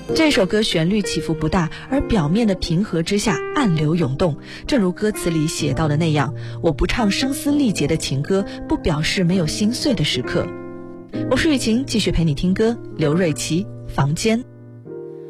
这首歌旋律起伏不大，而表面的平和之下暗流涌动，正如歌词里写到的那样，我不唱声嘶力竭的情歌，不表示没有心碎的时刻。我是雨晴，继续陪你听歌，刘瑞琦，房间。